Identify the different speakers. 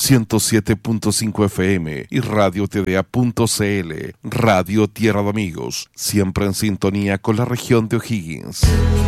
Speaker 1: 107.5 FM y radiotda.cl. Radio Tierra de Amigos, siempre en sintonía con la región de O'Higgins.